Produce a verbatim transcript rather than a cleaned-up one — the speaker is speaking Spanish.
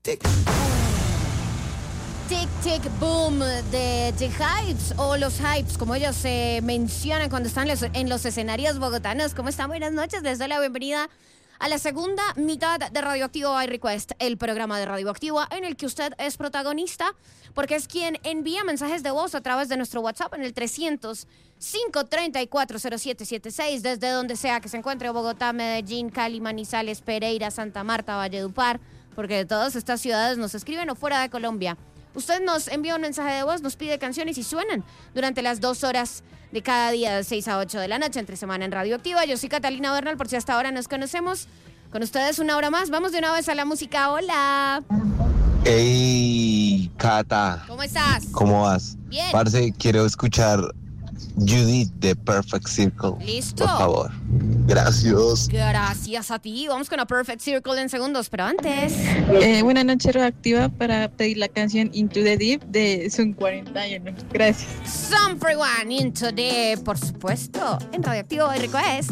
tic. Tic Tic Boom de The Hypes, o los Hypes, como ellos se mencionan cuando están los, en los escenarios bogotanos. ¿Cómo están? Buenas noches, les doy la bienvenida a la segunda mitad de Radioactivo iRequest, el programa de Radioactivo en el que usted es protagonista, porque es quien envía mensajes de voz a través de nuestro WhatsApp en el trescientos, cinco treinta y cuatro, cero siete setenta y seis, desde donde sea que se encuentre: Bogotá, Medellín, Cali, Manizales, Pereira, Santa Marta, Valledupar, porque de todas estas ciudades nos escriben, o fuera de Colombia. Usted nos envía un mensaje de voz, nos pide canciones y suenan durante las dos horas de cada día, de seis a ocho de la noche, entre semana en Radioactiva. Yo soy Catalina Bernal, por si hasta ahora nos conocemos. Con ustedes una hora más. Vamos de una vez a la música. Hola. Hey, Cata. ¿Cómo estás? ¿Cómo vas? Bien. Parce, quiero escuchar Judith de Perfect Circle. Listo. Por favor. Gracias. Gracias a ti. Vamos con A Perfect Circle en segundos, pero antes... Eh, buenas noches, Radioactiva, para pedir la canción Into the Deep de Sun cuarenta y uno. Gracias. Some for One, Into the... Por supuesto, en Radioactivo iRequest.